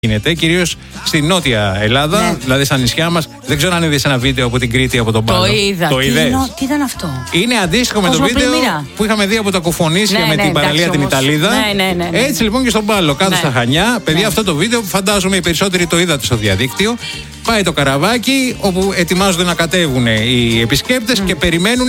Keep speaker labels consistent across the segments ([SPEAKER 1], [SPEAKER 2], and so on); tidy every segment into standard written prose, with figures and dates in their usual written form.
[SPEAKER 1] γίνεται, κυρίως στη νότια Ελλάδα, ναι. Δηλαδή στα νησιά μας. Δεν ξέρω αν είδες ένα βίντεο από την Κρήτη από τον Πάλο.
[SPEAKER 2] Το είδα. Τι ήταν αυτό?
[SPEAKER 1] Είναι αντίστοιχο με το βίντεο που είχαμε δει από τα Κουφονίσια με την παραλία την Ιταλίδα.
[SPEAKER 2] Ναι.
[SPEAKER 1] Έτσι λοιπόν και στον Πάλο, κάτω στα Χανιά. Παιδιά, αυτό το βίντεο που φαντάζομαι οι περισσότεροι το είδατε στο διαδίκτυο. Πάει το καραβάκι όπου ετοιμάζονται να κατέβουν οι επισκέπτες και περιμένουν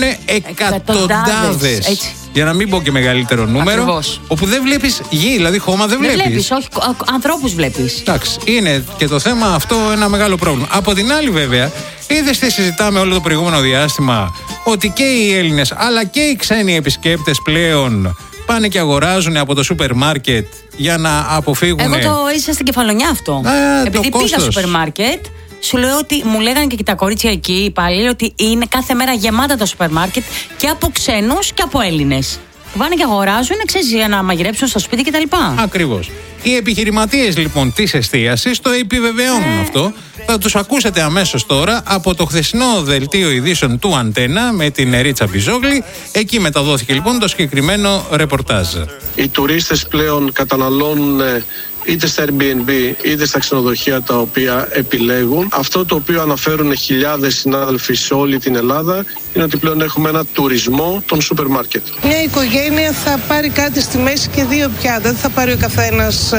[SPEAKER 1] εκατοντάδες. Για να μην πω και μεγαλύτερο νούμερο.
[SPEAKER 2] Ακριβώς.
[SPEAKER 1] Όπου δεν βλέπεις γη, δηλαδή χώμα δεν βλέπεις.
[SPEAKER 2] Όχι, ανθρώπους βλέπεις.
[SPEAKER 1] Εντάξει, είναι και το θέμα αυτό ένα μεγάλο πρόβλημα. Από την άλλη, βέβαια, είδες τι συζητάμε όλο το προηγούμενο διάστημα, ότι και οι Έλληνες αλλά και οι ξένοι επισκέπτες πλέον πάνε και αγοράζουν από το σούπερ μάρκετ για να αποφύγουν.
[SPEAKER 2] Εγώ το έζησα στην Κεφαλονιά αυτό. Επειδή πήγα σούπερ μάρκετ, σου λέω ότι μου λέγανε και τα κορίτσια εκεί, οι υπάλληλοι, ότι είναι κάθε μέρα γεμάτα τα σούπερ μάρκετ και από ξένους και από Έλληνες. Που πάνε και αγοράζουν, ξέρεις, για να μαγειρέψουν στο σπίτι κτλ.
[SPEAKER 1] Ακριβώς. Οι επιχειρηματίες λοιπόν της εστίασης το επιβεβαιώνουν αυτό. Θα τους ακούσετε αμέσως τώρα από το χθεσινό δελτίο ειδήσεων του Αντένα με την Ρίτσα Μπιζόγλη. Εκεί μεταδόθηκε λοιπόν το συγκεκριμένο ρεπορτάζ.
[SPEAKER 3] Οι τουρίστες πλέον καταναλώνουν είτε στα Airbnb είτε στα ξενοδοχεία τα οποία επιλέγουν. Αυτό το οποίο αναφέρουν χιλιάδες συνάδελφοι σε όλη την Ελλάδα είναι ότι πλέον έχουμε ένα τουρισμό των σούπερ μάρκετ.
[SPEAKER 4] Μια οικογένεια θα πάρει κάτι στη μέση και δύο πιάτα. Δεν θα πάρει ο καθένας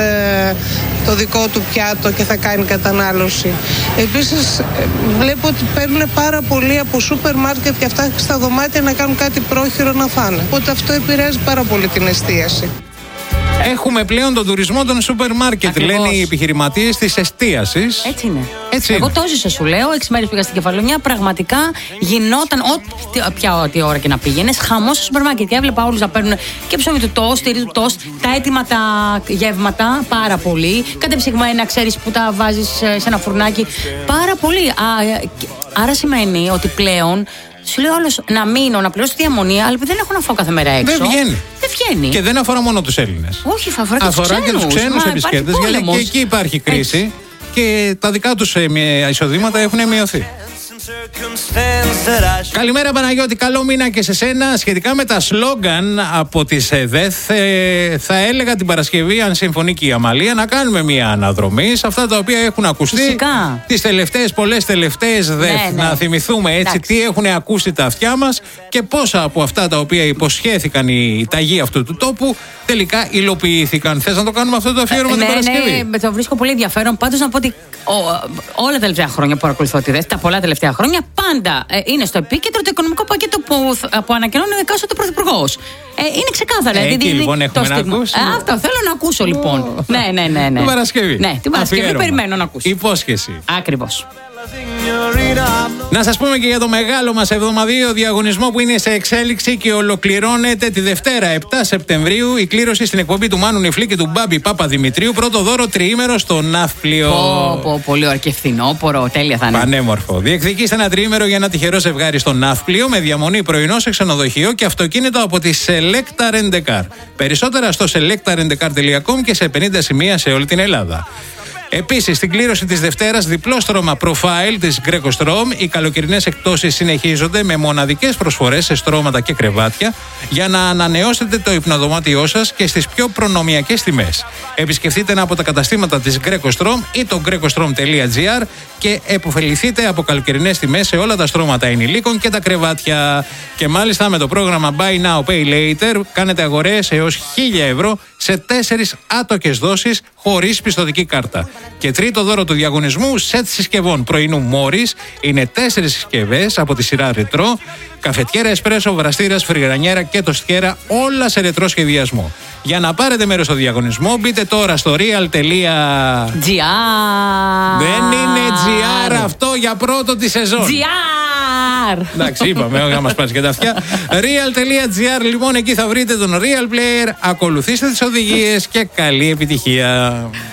[SPEAKER 4] το δικό του πιάτο και θα κάνει κατανάλωση. Επίσης βλέπω ότι παίρνουν πάρα πολύ από σούπερ μάρκετ και αυτά στα δωμάτια να κάνουν κάτι πρόχειρο να φάνε. Οπότε αυτό επηρεάζει πάρα πολύ την εστίαση.
[SPEAKER 1] Έχουμε πλέον τον τουρισμό των σούπερ μάρκετ, λένε οι επιχειρηματίες της εστίασης.
[SPEAKER 2] Έτσι είναι. Εγώ το έζησα, σου λέω. 6 μέρες πήγα στην Κεφαλονιά. Πραγματικά γινόταν ό,τι ώρα και να πήγαινες, χαμός στο σούπερ μάρκετ. Και έβλεπα όλους να παίρνουν και ψωμί του τόστ, τυρί του τόστ, τα έτοιμα τα γεύματα, πάρα πολύ. Κατεψυγμένα, ξέρεις, που τα βάζεις σε ένα φουρνάκι. Πάρα πολύ. Άρα σημαίνει ότι πλέον. Σου λέει όλος να μείνω, να πληρώσω τη διαμονή, αλλά δεν έχω να φάω κάθε μέρα έξω.
[SPEAKER 1] Δεν βγαίνει. Και δεν αφορά μόνο τους Έλληνες.
[SPEAKER 2] Όχι, αφορά
[SPEAKER 1] και τους ξένους επισκέπτες, γιατί και εκεί υπάρχει κρίση και τα δικά τους εισοδήματα έχουν μειωθεί. Καλημέρα Παναγιώτη, καλό μήνα και σε σένα. Σχετικά με τα σλόγγαν από τις ΕΔΕΘ, θα έλεγα την Παρασκευή, αν συμφωνεί και η Αμαλία, να κάνουμε μια αναδρομή σε αυτά τα οποία έχουν ακουστεί τις πολλές τελευταίες ΔΕΘ. Να θυμηθούμε έτσι τι έχουν ακούσει τα αυτιά μας και πόσα από αυτά τα οποία υποσχέθηκαν οι ταγοί αυτού του τόπου τελικά υλοποιήθηκαν. Θες να το κάνουμε αυτό το αφιέρωμα την Παρασκευή?
[SPEAKER 2] Ναι, το βρίσκω πολύ ενδιαφέρον. Πάντως να πω ότι όλα τα τελευταία χρόνια που παρακολουθώ τη ΔΕΘ, τα πολλά τελευταία χρόνια, πάντα είναι στο επίκεντρο το οικονομικό πακέτο που ανακοινώνει ο εκάστοτε πρωθυπουργός. Είναι ξεκάθαρα.
[SPEAKER 1] Εκεί λοιπόν έχουμε να ακούσουμε.
[SPEAKER 2] Αυτό θέλω να ακούσω λοιπόν. Ναι.
[SPEAKER 1] Την Παρασκευή.
[SPEAKER 2] Ναι, την Παρασκευή περιμένω να ακούσω.
[SPEAKER 1] Υπόσχεση.
[SPEAKER 2] Ακριβώς.
[SPEAKER 1] Να σας πούμε και για το μεγάλο μας εβδομαδιαίο διαγωνισμό που είναι σε εξέλιξη και ολοκληρώνεται τη Δευτέρα 7 Σεπτεμβρίου. Η κλήρωση στην εκπομπή του Μάνου Νιφλή και του Μπάμπη Παπαδημητρίου. Πρώτο δώρο τριήμερο στο Ναύπλιο.
[SPEAKER 2] Πολύ ωραία και φθινόπορο, τέλεια θα είναι.
[SPEAKER 1] Πανέμορφο. Διεκδικήστε ένα τριήμερο για ένα τυχερό ζευγάρι στο Ναύπλιο με διαμονή πρωινό σε ξενοδοχείο και αυτοκίνητο από τη Selecta Rent a Car. Περισσότερα στο selectarentcar.com και σε 50 σημεία σε όλη την Ελλάδα. Επίσης, στην κλήρωση της Δευτέρας, διπλό στρώμα Profile της Greco Strom. Οι καλοκαιρινές εκπτώσεις συνεχίζονται με μοναδικές προσφορές σε στρώματα και κρεβάτια για να ανανεώσετε το υπνοδωμάτιό σας και στις πιο προνομιακές τιμές. Επισκεφτείτε ένα από τα καταστήματα της Greco Strom ή το grecostrom.gr και επωφεληθείτε από καλοκαιρινές τιμές σε όλα τα στρώματα ενηλίκων και τα κρεβάτια. Και μάλιστα με το πρόγραμμα Buy Now Pay Later κάνετε αγορές έως 1.000 ευρώ σε 4 άτοκες δόσεις χωρίς πιστωτική κάρτα. Και τρίτο δώρο του διαγωνισμού, σετ συσκευών πρωινού Morris. Είναι 4 συσκευές από τη σειρά Retro. Καφετιέρα, εσπρέσο, βραστήρας, φρυγρανιέρα και τοστιέρα, όλα σε ρετρό σχεδιασμό. Για να πάρετε μέρος στο διαγωνισμό, μπείτε τώρα στο real.gr. Δεν είναι GR αυτό για πρώτο τη σεζόν.
[SPEAKER 2] GR!
[SPEAKER 1] Εντάξει, είπαμε, να μας πάρεις και τα αυτιά. Real.gr, λοιπόν, εκεί θα βρείτε τον Real Player. Ακολουθήστε τις οδηγίες και καλή επιτυχία.